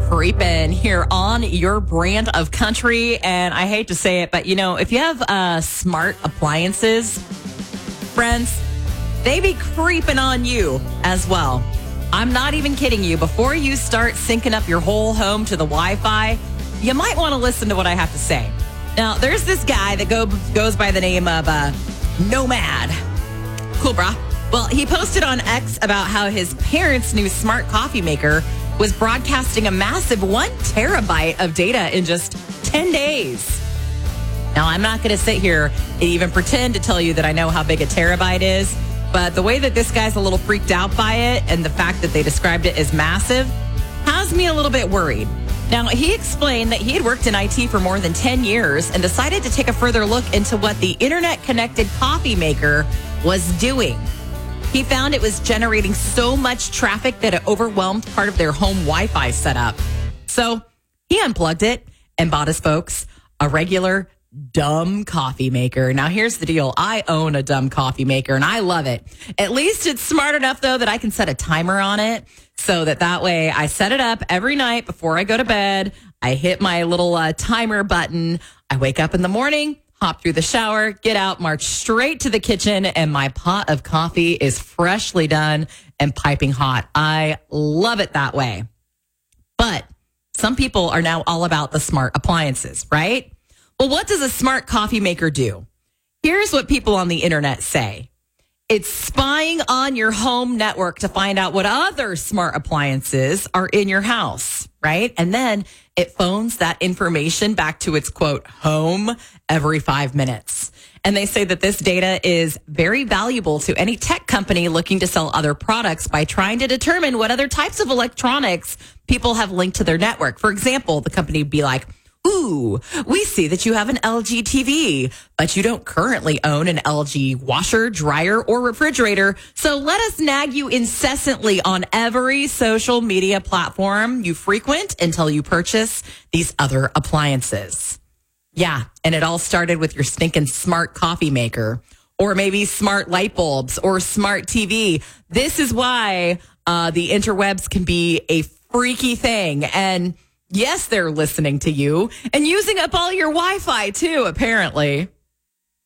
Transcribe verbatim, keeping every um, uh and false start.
creeping here on your brand of country. And I hate to say it, but you know, if you have uh, smart appliances, friends, they be creeping on you as well. I'm not even kidding you. Before you start syncing up your whole home to the Wi-Fi, you might want to listen to what I have to say. Now, there's this guy that go, goes by the name of uh, Nomad. Cool, brah. Well, he posted on X about how his parents' new smart coffee maker was broadcasting a massive one terabyte of data in just ten days. Now, I'm not going to sit here and even pretend to tell you that I know how big a terabyte is, but the way that this guy's a little freaked out by it and the fact that they described it as massive has me a little bit worried. Now, he explained that he had worked in I T for more than ten years and decided to take a further look into what the internet-connected coffee maker was doing. He found it was generating so much traffic that it overwhelmed part of their home Wi-Fi setup. So he unplugged it and bought his folks a regular dumb coffee maker. Now, here's the deal. I own a dumb coffee maker and I love it. At least it's smart enough, though, that I can set a timer on it so that that way I set it up every night before I go to bed. I hit my little uh, timer button. I wake up in the morning, hop through the shower, get out, march straight to the kitchen, and my pot of coffee is freshly done and piping hot. I love it that way. But some people are now all about the smart appliances, right? Well, what does a smart coffee maker do? Here's what people on the internet say. It's spying on your home network to find out what other smart appliances are in your house, right? And then it phones that information back to its, quote, home every five minutes. And they say that this data is very valuable to any tech company looking to sell other products by trying to determine what other types of electronics people have linked to their network. For example, the company would be like, ooh, we see that you have an L G T V, but you don't currently own an L G washer, dryer, or refrigerator. So let us nag you incessantly on every social media platform you frequent until you purchase these other appliances. Yeah, and it all started with your stinking smart coffee maker, or maybe smart light bulbs, or smart T V. This is why uh, the interwebs can be a freaky thing. And yes, they're listening to you and using up all your Wi-Fi too, apparently.